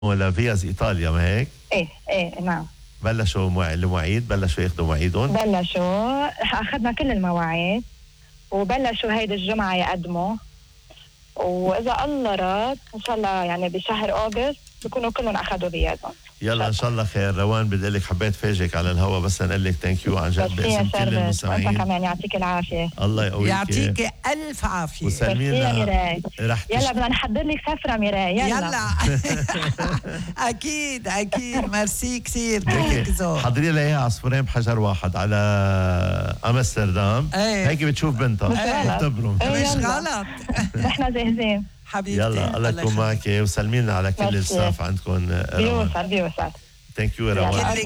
ولا فياز إيطاليا ما هيك؟ ايه نعم. بلشوا المواعيد، بلشوا ياخذوا مواعيدهم؟ بلشوا، أخذنا كل المواعيد وبلشوا هيدي الجمعة يقدموا، وإذا الله راد إن شاء الله يعني بشهر أغسطس بيكونوا كلهم أخذوا بياتهم. يلا إن شاء الله خير. روان بدي لك حبيت فاجئك على الهوا بس نقول لك ثانك يو عن جد باسم كل المستمعين. وأنت كمان يعطيك العافية. الله يقويك. يعطيك ألف عافية. وسلمينا. يلا بدنا نحضر لك سفرة ميراي. يلا. أكيد ميرسي كثير. حضري لها عصفورين بحجر واحد على أمستردام. هيك بتشوف بنتها بتبرم. مش غلط. نحن جاهزين حبيبتي. يلا الله يكون معك وسلمينا على كل الستاف عندكم. بيوصل. ثانك يو روان.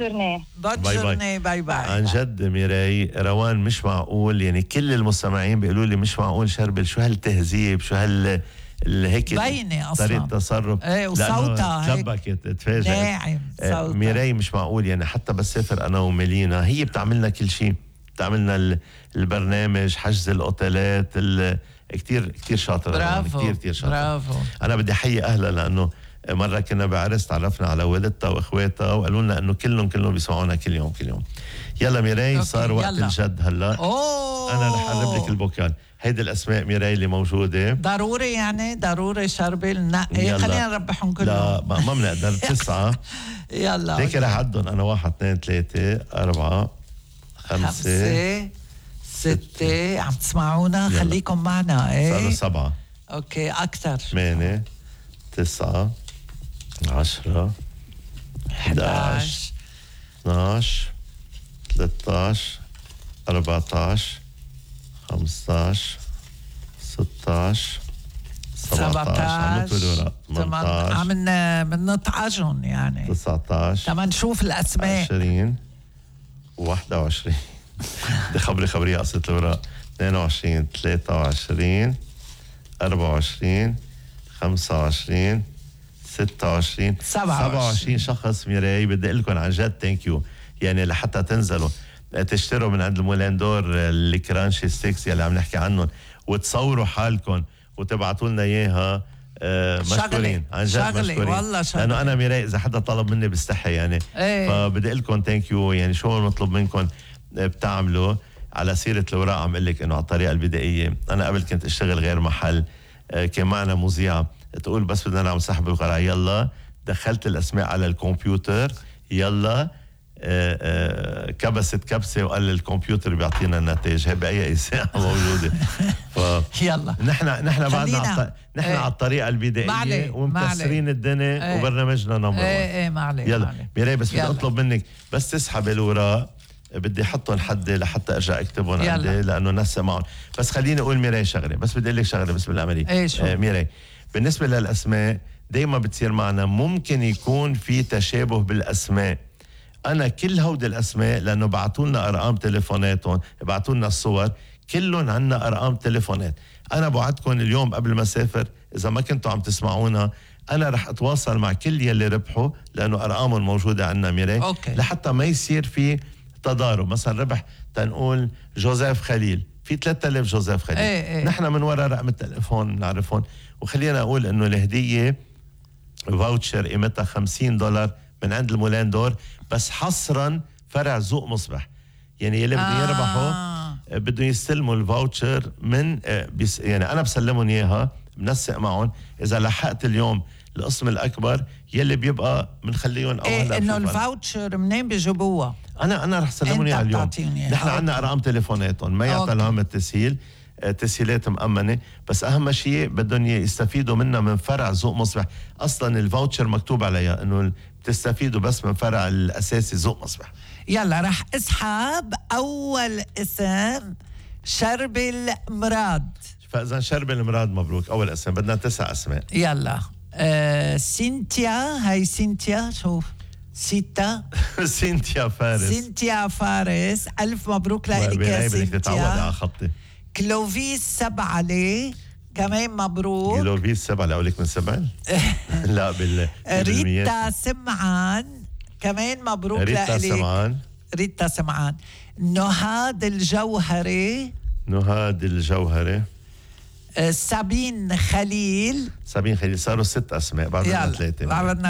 باي. عن جد ميراي، روان مش معقول، يعني كل المستمعين بيقولوا لي مش معقول شربل، شو هالتهذيب، شو هيك بيني اصلا طريقه تصرف وصوتها تلبكت تفاجئت. ناعم صوتها. ميراي مش معقول، يعني حتى بسافر انا وميلينا هي بتعملنا كل شيء، بتعملنا البرنامج، حجز الاوتيلات، كتير شاطرة. برافو. كتير شاطرة. برافو. أنا بدي أحيي أهلها، لأنه مرة كنا بعرس تعرفنا على والدتها وإخواتها وقالوا لنا إنه كلهم بيسمعونا كل يوم. يلا ميراي صار وقت الجد هلا. أنا رح أقرب لك البوكال. هيدي الأسماء ميراي اللي موجودة ضروري، يعني ضروري شربل نقي. خلينا نربحهم كلهم. لا ما بنقدر 9. يلا هيك رح عدهم أنا 1 2 3 4 5 6. عم تسمعونا؟ خليكم معنا. صاروا 7. اوكي اكثر. 8 9 10 11 12 13 14 15 16 17 عم ننطعجهم يعني 19 تما نشوف الاسماء 20 21 بدي خبري قصة الوراق 22 23 24 25 26 27 شخص ميراي. بدي اقول لكم عن جد ثانك يو، يعني لحتى تنزلوا تشتروا من عند المولان دور الكرانشي ستيكس اللي عم نحكي عنهم وتصوروا حالكم وتبعتوا لنا اياها. مشكورين عن جد، مشكورين والله شغلي. لانه انا ميراي اذا حدا طلب مني بستحي يعني. فبدي اقول لكم ثانك يو، يعني شو المطلوب منكم بتعملوا. على سيرة الوراق عم اقول لك انه على الطريقة البدائية، انا قبل كنت اشتغل غير محل، كان معنا مذيعة تقول بس بدنا نعمل سحب القرعة، يلا دخلت الاسماء على الكمبيوتر، يلا كبست كبسة وقال الكمبيوتر بيعطينا النتائج. هي بأي ساعة موجودة. يلا نحن بعدنا نحن على الطريقة البدائية ومكسرين الدنيا وبرنامجنا نمبر 1. يلا ميراي بس بدي اطلب منك بس تسحب الوراق، بدي احطهم حدي لحتى ارجع اكتبهم عندي لانه نسى معهم. بس خليني اقول ميراي شغله، بس بدي اقول لك شغله بس بالعمليه. ميراي بالنسبه للاسماء دايما بتصير معنا ممكن يكون في تشابه بالاسماء. انا كل هودي الاسماء لانه بعثوا لنا ارقام تليفوناتهم، بعثوا لنا الصور، كلهم عندنا ارقام تليفونات. انا بوعدكم اليوم قبل ما اسافر اذا ما كنتوا عم تسمعونا انا رح اتواصل مع كل يلي ربحوا لانه ارقامهم موجوده عندنا ميراي، لحتى ما يصير في تضارب. مثلا ربح تنقول جوزيف خليل، في 3000 جوزيف خليل. نحن من وراء رقم التليفون نعرفهم. وخلينا اقول انه الهديه فاوتشر قيمتها $50 من عند المولان دور، بس حصرا فرع ذوق مصبح. يعني يلي بدهم يربحوا بدهم يستلموا الفاوتشر من يعني انا بسلمهم اياها، بنسق معهم. اذا لحقت اليوم القسم الاكبر يلي بيبقى بنخليهم هلا انه الفاوتشر منين بيجيبوها؟ انا رح سلمهم اياها اليوم. نحن عندنا ارقام تليفوناتهم، ما يعطى لهم التسهيل، تسهيلات مأمنة، بس أهم شيء بدهم يستفيدوا منها من فرع ذوق مصبح. أصلا الفاوتشر مكتوب عليها إنه بتستفيدوا بس من فرع الأساسي ذوق مصبح. يلا رح اسحب أول اسم شربل مراد. فإذا شربل مراد مبروك أول اسم. بدنا 9 أسماء. يلا سينتيا. هاي سينتيا شوف سيتا. سينتيا فارس. ألف مبروك لك يا سينتيا. تتعود على خطي. كلوفيس سبعلي كمان مبروك. كلوفيس سبعلي أقولك من 7 لا ريتا سمعان كمان مبروك لك. ريتا سمعان. نهاد الجوهري. سابين خليل صاروا 6 أسماء بعد 3.